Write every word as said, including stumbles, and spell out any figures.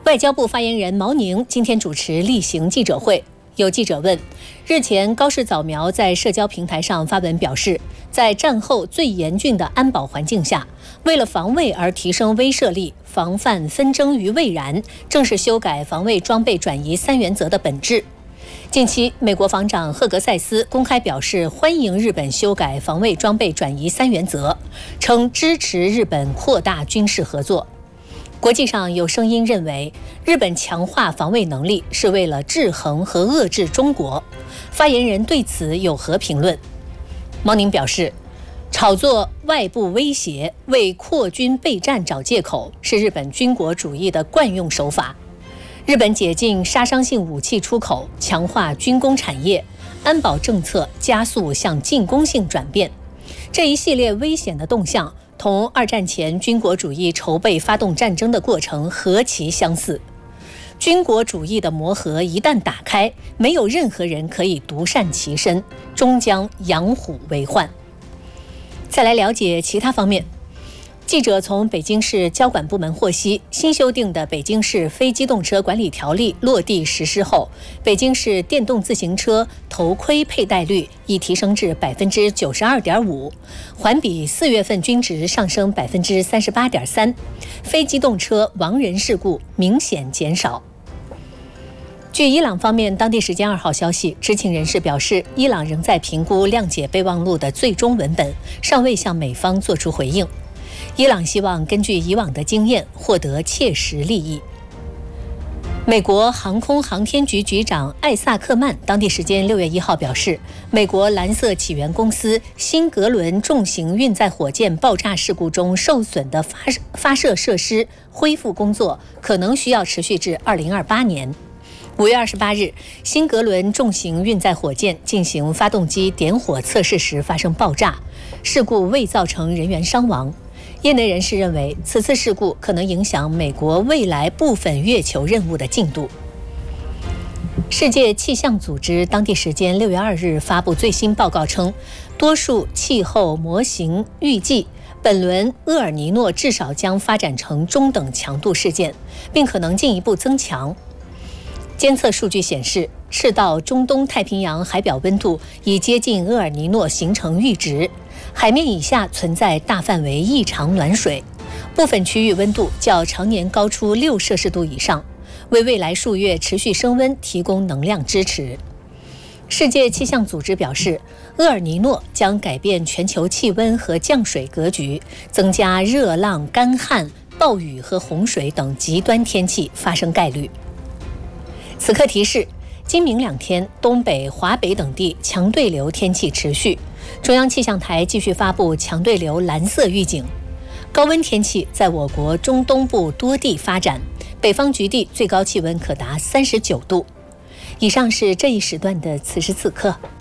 外交部发言人毛宁今天主持例行记者会，有记者问，日前高市早苗在社交平台上发文表示，在战后最严峻的安保环境下，为了防卫而提升威慑力，防范纷争于未然，正是修改防卫装备转移三原则的本质。近期，美国防长赫格塞斯公开表示欢迎日本修改防卫装备转移三原则，称支持日本扩大军事合作。国际上有声音认为，日本强化防卫能力是为了制衡和遏制中国。发言人对此有何评论？毛宁表示，炒作外部威胁，为扩军备战找借口，是日本军国主义的惯用手法。日本解禁杀伤性武器出口，强化军工产业，安保政策加速向进攻性转变，这一系列危险的动向同二战前军国主义筹备发动战争的过程何其相似。军国主义的魔盒一旦打开，没有任何人可以独善其身，终将养虎为患。再来了解其他方面。记者从北京市交管部门获悉，新修订的北京市非机动车管理条例落地实施后，北京市电动自行车头盔佩戴率已提升至百分之九十二点五，环比四月份均值上升百分之三十八点三，非机动车亡人事故明显减少。据伊朗方面当地时间二号消息，知情人士表示，伊朗仍在评估谅解备忘录的最终文本，尚未向美方作出回应。伊朗希望根据以往的经验获得切实利益。美国航空航天局局长艾萨克曼当地时间六月一号表示，美国蓝色起源公司新格伦重型运载火箭爆炸事故中受损的发发射设施恢复工作可能需要持续至二零二八年。五月二十八日，新格伦重型运载火箭进行发动机点火测试时发生爆炸，事故未造成人员伤亡。业内人士认为，此次事故可能影响美国未来部分月球任务的进度。世界气象组织当地时间六月二日发布最新报告称，多数气候模型预计本轮厄尔尼诺至少将发展成中等强度事件，并可能进一步增强。监测数据显示，赤道中东太平洋海表温度已接近厄尔尼诺形成阈值，海面以下存在大范围异常暖水，部分区域温度较常年高出六摄氏度以上，为未来数月持续升温提供能量支持。世界气象组织表示，厄尔尼诺将改变全球气温和降水格局，增加热浪、干旱、暴雨和洪水等极端天气发生概率。此刻提示，今明两天东北、华北等地强对流天气持续，中央气象台继续发布强对流蓝色预警。高温天气在我国中东部多地发展，北方局地最高气温可达三十九度。以上是这一时段的此时此刻。